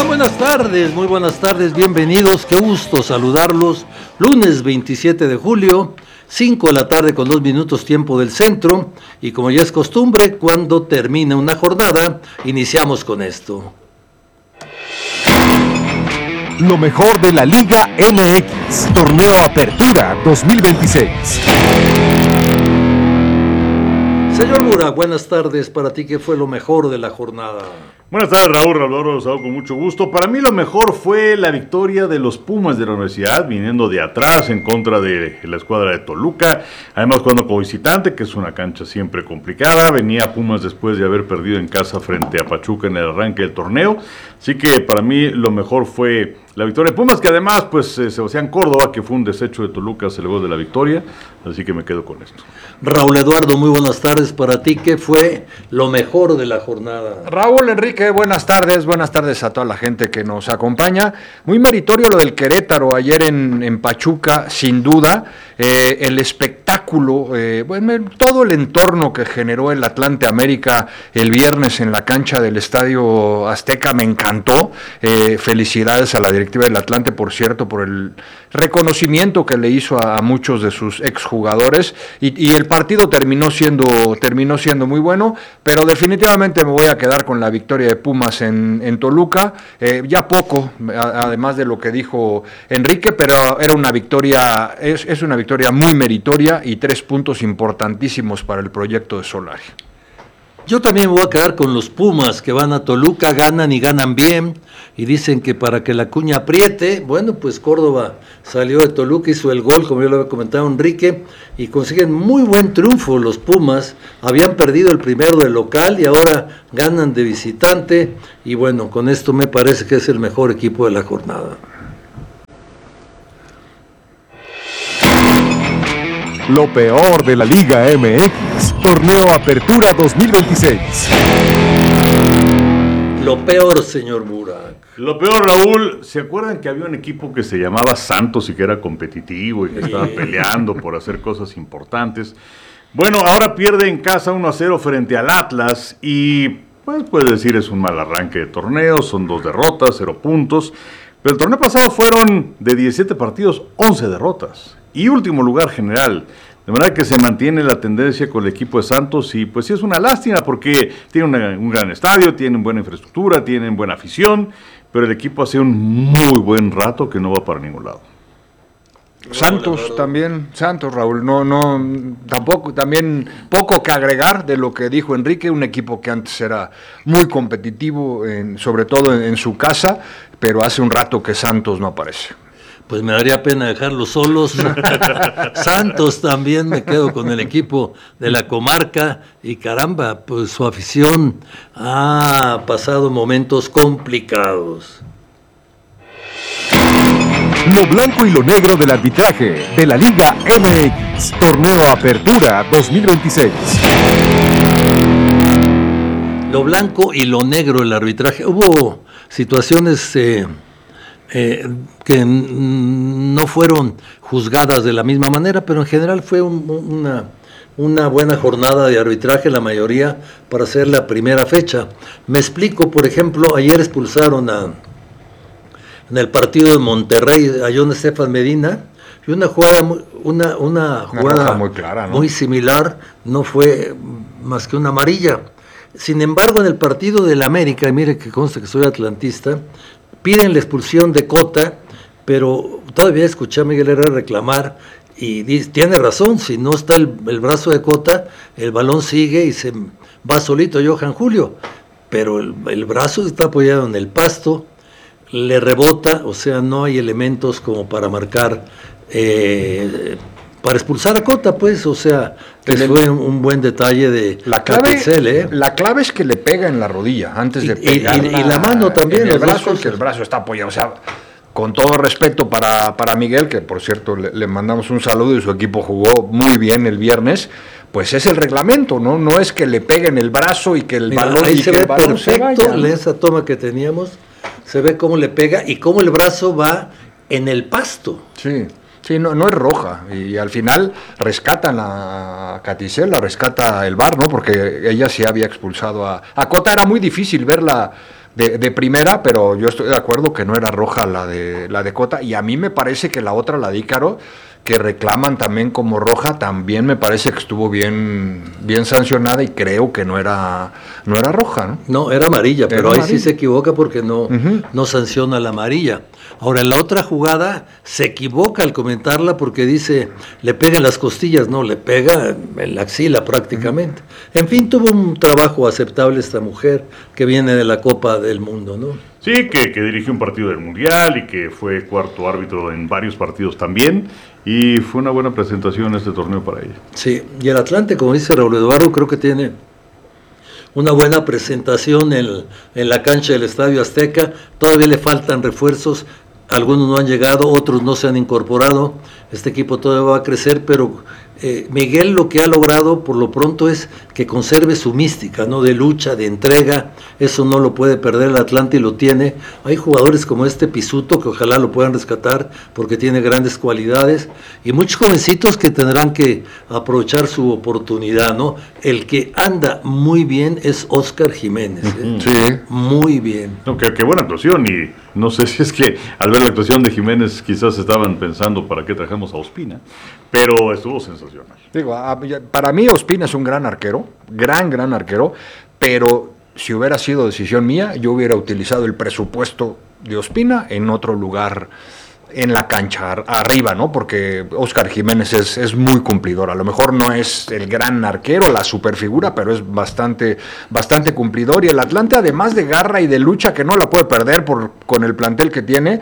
Muy buenas tardes, bienvenidos, qué gusto saludarlos. Lunes 27 de julio, 5 de la tarde con 2 minutos tiempo del centro, y como ya es costumbre, cuando termina una jornada, iniciamos con esto. Lo mejor de la Liga MX, Torneo Apertura 2026. Señor Mura, buenas tardes. Para ti, ¿qué fue lo mejor de la jornada? Buenas tardes, Raúl Rosado, con mucho gusto. Para mí lo mejor fue la victoria de los Pumas de la Universidad, viniendo de atrás en contra de la escuadra de Toluca, además jugando como visitante, que es una cancha siempre complicada. Venía Pumas después de haber perdido en casa frente a Pachuca en el arranque del torneo, así que para mí lo mejor fue la victoria de Pumas, que además, pues, Sebastián Córdoba, que fue un desecho de Toluca, se elevó de la victoria, así que me quedo con esto. Raúl Eduardo, muy buenas tardes. Para ti, ¿qué fue lo mejor de la jornada? Raúl Enrique, buenas tardes a toda la gente que nos acompaña. Muy meritorio lo del Querétaro ayer en Pachuca, sin duda. El espectáculo, todo el entorno que generó el Atlante América el viernes en la cancha del Estadio Azteca me encantó. Felicidades a la directiva del Atlante, por cierto, por el reconocimiento que le hizo a muchos de sus exjugadores, y el partido terminó siendo muy bueno, pero definitivamente me voy a quedar con la victoria de Pumas en Toluca. Ya poco, además de lo que dijo Enrique, pero era una victoria, es una victoria muy meritoria y 3 puntos importantísimos para el proyecto de Solari. Yo también me voy a quedar con los Pumas, que van a Toluca, ganan y ganan bien, y dicen que para que la cuña apriete, bueno, pues Córdoba salió de Toluca, hizo el gol, como yo lo había comentado Enrique, y consiguen muy buen triunfo los Pumas. Habían perdido el primero de local y ahora ganan de visitante, y bueno, con esto me parece que es el mejor equipo de la jornada. Lo peor de la Liga MX, Torneo Apertura 2026. Lo peor, señor Burak. Lo peor, Raúl, ¿se acuerdan que había un equipo que se llamaba Santos y que era competitivo y que estaba peleando por hacer cosas importantes? Bueno, ahora pierde en casa 1-0 frente al Atlas y, pues, puedes decir, es un mal arranque de torneo, son 2 derrotas, 0 puntos, pero el torneo pasado fueron de 17 partidos, 11 derrotas. Y último lugar general, de manera que se mantiene la tendencia con el equipo de Santos, y pues sí es una lástima porque tiene un gran estadio, tienen buena infraestructura, tienen buena afición, pero el equipo hace un muy buen rato que no va para ningún lado. Santos, Raúl, tampoco, también poco que agregar de lo que dijo Enrique, un equipo que antes era muy competitivo, sobre todo en su casa, pero hace un rato que Santos no aparece. Pues me daría pena dejarlos solos. Santos también, me quedo con el equipo de la comarca, y caramba, pues su afición ha pasado momentos complicados. Lo blanco y lo negro del arbitraje de la Liga MX, Torneo Apertura 2026. Lo blanco y lo negro del arbitraje. Hubo situaciones que no fueron juzgadas de la misma manera, pero en general fue una buena jornada de arbitraje, la mayoría, para hacer la primera fecha. Me explico, por ejemplo, ayer expulsaron en el partido de Monterrey a John Estefan Medina, y una jugada muy clara, ¿no? Muy similar, no fue más que una amarilla. Sin embargo, en el partido del América, y mire que consta que soy atlantista, piden la expulsión de Cota, pero todavía escuché a Miguel Herrera reclamar, y tiene razón, si no está el brazo de Cota, el balón sigue y se va solito Johan Julio, pero el brazo está apoyado en el pasto, le rebota, o sea, no hay elementos como para marcar, para expulsar a Cota, pues, o sea, que fue un buen detalle de la clave es que le pega en la rodilla antes de pegar y la mano también, el brazo, que el brazo está apoyado, o sea, con todo respeto para Miguel, que por cierto le mandamos un saludo, y su equipo jugó muy bien el viernes, pues es el reglamento, no es que le peguen el brazo y que el balón, ahí y se que ve el balón perfecto, se vaya, ¿no? Esa toma que teníamos, se ve cómo le pega y cómo el brazo va en el pasto. Sí, no es roja, y al final rescatan a Caticel, la rescata el VAR, ¿no? Porque ella sí había expulsado a Cota. Era muy difícil verla de primera, pero yo estoy de acuerdo que no era roja la de Cota, y a mí me parece que la otra, la de Ícaro, que reclaman también como roja, también me parece que estuvo bien sancionada, y creo que no era roja, ¿no? No, era amarilla, pero ahí amarilla. sí se equivoca porque no sanciona la amarilla. Ahora, en la otra jugada se equivoca al comentarla porque dice, le pega en las costillas, no, le pega en la axila prácticamente. En fin, tuvo un trabajo aceptable esta mujer que viene de la Copa del Mundo, ¿no? Sí, que dirigió un partido del Mundial y que fue cuarto árbitro en varios partidos también, y fue una buena presentación en este torneo para ella. Sí, y el Atlante, como dice Raúl Eduardo, creo que tiene una buena presentación en la cancha del Estadio Azteca. Todavía le faltan refuerzos, algunos no han llegado, otros no se han incorporado. Este equipo todavía va a crecer, pero Miguel lo que ha logrado por lo pronto es que conserve su mística, ¿no? De lucha, de entrega. Eso no lo puede perder el Atlante y lo tiene. Hay jugadores como este Pisuto que ojalá lo puedan rescatar porque tiene grandes cualidades, y muchos jovencitos que tendrán que aprovechar su oportunidad, ¿no? El que anda muy bien es Óscar Jiménez, ¿eh? Sí. Muy bien. No, qué buena actuación, y no sé si es que al ver la actuación de Jiménez quizás estaban pensando para qué trajamos a Ospina, pero estuvo sensacional. Digo, para mí Ospina es un gran arquero, gran arquero, pero si hubiera sido decisión mía, yo hubiera utilizado el presupuesto de Ospina en otro lugar en la cancha, arriba, ¿no? Porque Óscar Jiménez es muy cumplidor. A lo mejor no es el gran arquero, la superfigura, pero es bastante cumplidor. Y el Atlante, además de garra y de lucha, que no la puede perder con el plantel que tiene,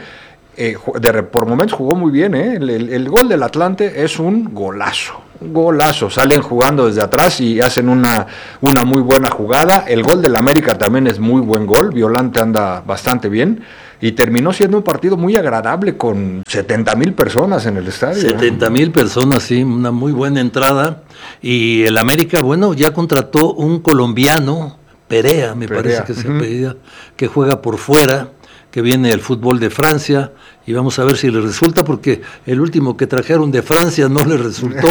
por momentos jugó muy bien, ¿eh? El gol del Atlante es un golazo. Salen jugando desde atrás y hacen una muy buena jugada. El gol del América también es muy buen gol. Violante anda bastante bien. Y terminó siendo un partido muy agradable con 70,000 personas en el estadio. 70,000 personas, sí, una muy buena entrada. Y el América, bueno, ya contrató un colombiano, Perea, parece que se apellida, que juega por fuera, que viene del fútbol de Francia, y vamos a ver si le resulta, porque el último que trajeron de Francia no le resultó.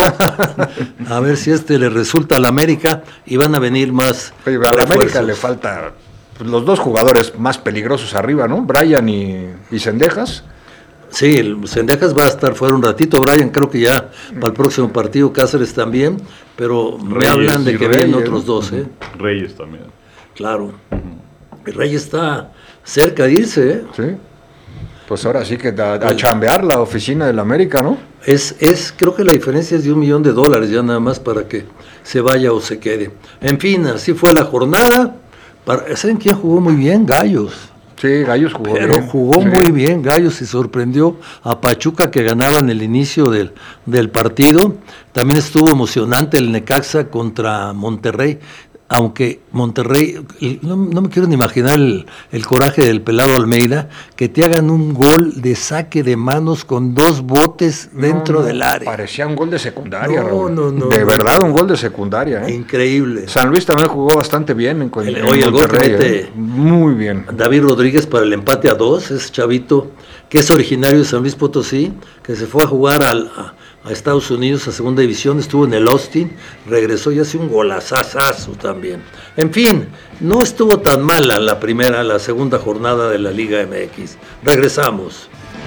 A ver si le resulta al América, y van a venir más. Oye, a la América le falta los dos jugadores más peligrosos arriba, ¿no? Brian y Cendejas. Sí, el Cendejas va a estar fuera un ratito. Brian creo que ya para el próximo partido, Cáceres también, pero me hablan de que vienen otros dos, ¿eh? Reyes también. Claro. El Reyes está cerca de irse, ¿eh? Sí. Pues ahora sí que a chambear la oficina del América, ¿no? Creo que la diferencia es de $1 millón ya nada más para que se vaya o se quede. En fin, así fue la jornada. ¿Saben quién jugó muy bien? Gallos. Sí, Gallos jugó bien. Pero jugó muy bien Gallos y sorprendió a Pachuca, que ganaba en el inicio del partido. También estuvo emocionante el Necaxa contra Monterrey, aunque Monterrey, no me quiero ni imaginar el coraje del pelado Almeida, que te hagan un gol de saque de manos con 2 botes dentro del área. Parecía un gol de secundaria, Raúl. No. De verdad, un gol de secundaria, ¿eh? Increíble. San Luis también jugó bastante bien. El gol que mete muy bien David Rodríguez para el empate a 2, es chavito, que es originario de San Luis Potosí, que se fue a jugar a Estados Unidos, a segunda división, estuvo en el Austin, regresó y hace un golazazazo también. En fin, no estuvo tan mala la segunda jornada de la Liga MX. Regresamos.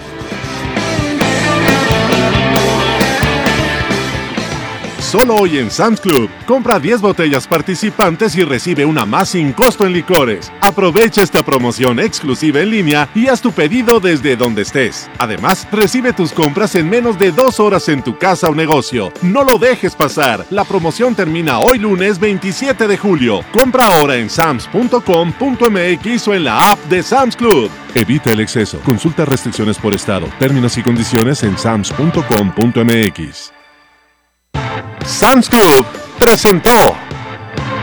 Solo hoy en Sam's Club, compra 10 botellas participantes y recibe una más sin costo en licores. Aprovecha esta promoción exclusiva en línea y haz tu pedido desde donde estés. Además, recibe tus compras en menos de 2 horas en tu casa o negocio. No lo dejes pasar. La promoción termina hoy lunes 27 de julio. Compra ahora en sams.com.mx o en la app de Sam's Club. Evita el exceso. Consulta restricciones por estado. Términos y condiciones en sams.com.mx. Sam's Club presentó